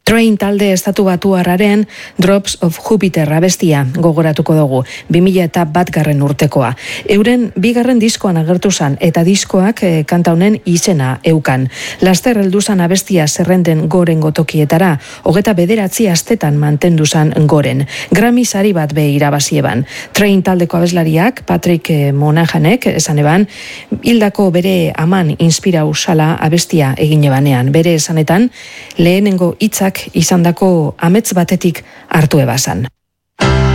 Train talde estatu batuarraren Drops of Jupiter abestia gogoratuko dugu, 2001 urtekoa. Euren bigarren diskoan agertu zan, eta diskoak kanta honen izena eukan. Laster heldu zan abestia zerrenden goren gotokietara, 29 astetan mantendu zan goren. Grammy sari bat be irabazieban. Train taldeko abeslariak, Patrick Monahanek, esan eban, hildako bere aman inspirau sala abestia egin ebanean. Bere esanetan, lehenengo hitzak izandako amets batetik hartu ebazan.